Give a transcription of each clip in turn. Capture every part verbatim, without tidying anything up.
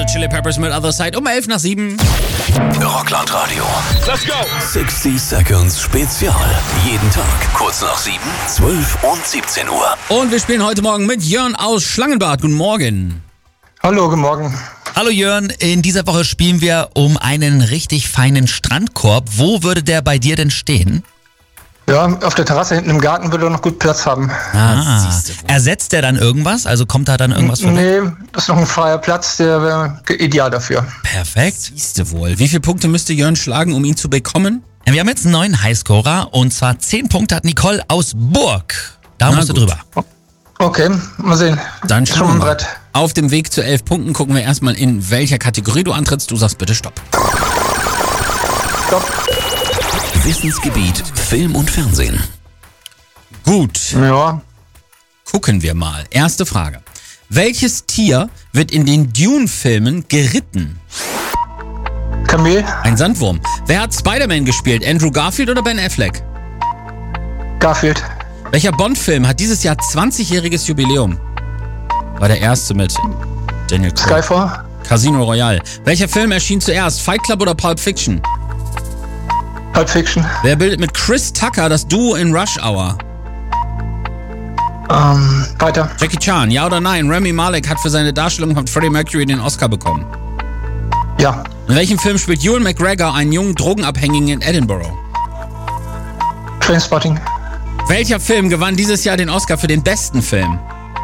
Hot Chili Peppers mit Other Side um elf nach sieben. Rockland Radio. Let's go! sixty Seconds Spezial. Jeden Tag kurz nach sieben, zwölf und siebzehn Uhr. Und wir spielen heute Morgen mit Jörn aus Schlangenbad. Guten Morgen. Hallo, guten Morgen. Hallo Jörn, in dieser Woche spielen wir um einen richtig feinen Strandkorb. Wo würde der bei dir denn stehen? Ja, auf der Terrasse hinten im Garten würde er noch gut Platz haben. Ah, ersetzt der dann irgendwas? Also kommt da dann irgendwas für? Nee, das ist noch ein freier Platz, der wäre ideal dafür. Perfekt. Siehst du wohl. Wie viele Punkte müsste Jörn schlagen, um ihn zu bekommen? Wir haben jetzt einen neuen Highscorer und zwar zehn Punkte hat Nicole aus Burg. Da Na musst du gut. drüber. Okay, mal sehen. Dann Schon schauen mal wir ein mal. Brett. Auf dem Weg zu elf Punkten gucken wir erstmal, in welcher Kategorie du antrittst. Du sagst bitte Stopp. Stopp. Wissensgebiet Film und Fernsehen. Gut, Ja, gucken wir mal. Erste Frage. Welches Tier wird in den Dune-Filmen geritten? Kamel, Ein Sandwurm. Wer hat Spider-Man gespielt? Andrew Garfield oder Ben Affleck? Garfield, Welcher Bond-Film hat dieses Jahr zwanzigjähriges Jubiläum? War der erste mit Daniel Craig. Skyfall, Casino Royale. Welcher Film erschien zuerst? Fight Club oder Pulp Fiction? Pulp Fiction, Wer bildet mit Chris Tucker das Duo in Rush Hour? ähm, weiter. Jackie Chan, ja oder nein? Rami Malek hat für seine Darstellung von Freddie Mercury den Oscar bekommen. Ja, In welchem Film spielt Ewan McGregor einen jungen Drogenabhängigen in Edinburgh? Trainspotting, Welcher Film gewann dieses Jahr den Oscar für den besten Film?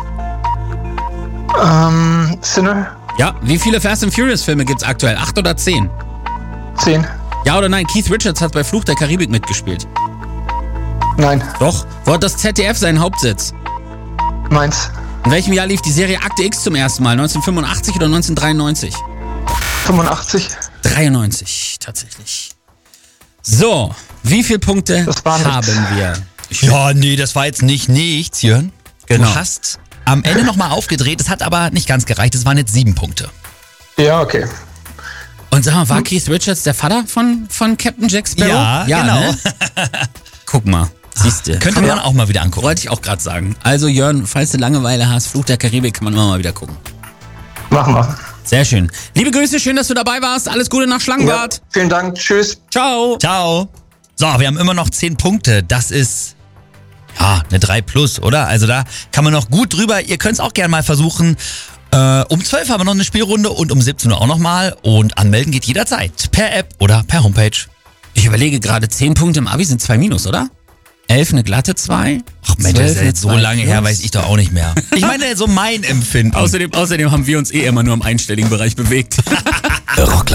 ähm, Sinner, Ja, wie viele Fast and Furious Filme gibt's aktuell? Acht oder zehn? zehn, Ja oder nein? Keith Richards hat bei Fluch der Karibik mitgespielt. nein, Doch. Wo hat das Z D F seinen Hauptsitz? Mainz, In welchem Jahr lief die Serie Akte X zum ersten Mal? neunzehnhundertfünfundachtzig oder neunzehnhundertdreiundneunzig? fünfundachtzig, dreiundneunzig, tatsächlich. So, wie viele Punkte Das war nichts. haben wir? Ich Ja, nee, das war jetzt nicht nichts, Jörn. Genau. Du hast am Ende nochmal aufgedreht, das hat aber nicht ganz gereicht, es waren jetzt sieben Punkte. ja, okay. Und sag mal, war Keith Richards der Vater von, von Captain Jack Sparrow? Ja, genau. Ne? Guck mal, siehst du. Könnte man auch mal wieder angucken. Wollte ich auch gerade sagen. Also Jörn, falls du Langeweile hast, Fluch der Karibik kann man immer mal wieder gucken. Machen wir. Sehr schön. Liebe Grüße, schön, dass du dabei warst. Alles Gute nach Ja, Schlangenbad. vielen Dank, tschüss. Ciao. Ciao. So, wir haben immer noch zehn Punkte. Das ist, ja, eine drei plus, oder? Also da kann man noch gut drüber. Ihr könnt es auch gerne mal versuchen. Äh, um zwölf haben wir noch eine Spielrunde und um siebzehn Uhr auch nochmal. Und anmelden geht jederzeit. Per App oder per Homepage. Ich überlege gerade, zehn Punkte im Abi sind zwei Minus, oder? elf eine glatte zwei. Ach Mensch, das ist zwölf jetzt so eine zwei lange her, plus. weiß ich doch auch nicht mehr. Ich meine, so mein Empfinden. Außerdem, außerdem haben wir uns eh immer nur im einstelligen Bereich bewegt. Rockland